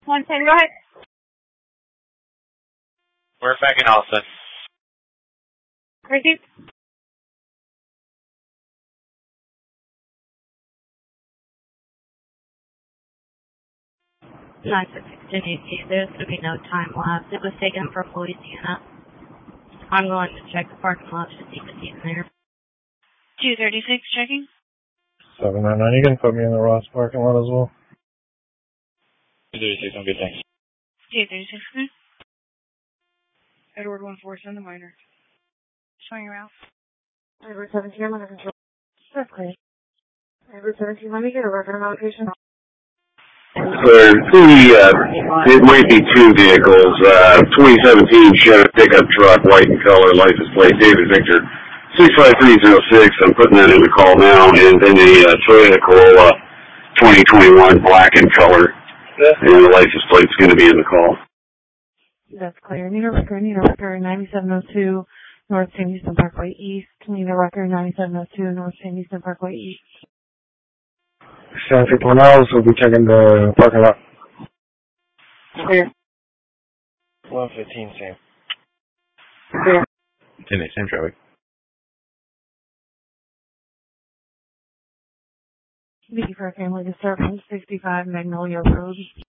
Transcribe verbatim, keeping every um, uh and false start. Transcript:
One ten, go ahead. We're back in Austin. Receive. nine six six J T, there's going to be no time lapse. It was taken from Louisiana. I'm going to check the parking lot to see if it's in there. two thirty-six, checking. seven nine nine, you can put me in the Ross parking lot as well. two thirty-six, I'm good, thanks. two thirty-six, hmm? Edward one four, send the minor. Showing your out. Edward seventeen, I'm under control. That's clear. Edward seventeen, let me get a record of allocation. There three, uh, it might be two vehicles, uh, twenty seventeen Chevy pickup truck, white in color, license plate, David Victor, six five three zero six, I'm putting that in the call now, and then a uh, Toyota Corolla twenty twenty-one, black in color, and the license plate's going to be in the call. That's clear. Need a record, need a record, ninety-seven oh two, North San Houston Parkway East. Need a record, ninety-seven oh two, North San Houston Parkway East. seven fifty-one hours, we'll be checking the parking lot. Clear. one fifteen, same. Clear. ten eight, same traffic. Thank you for a family disturbance, sixty-five Magnolia Road.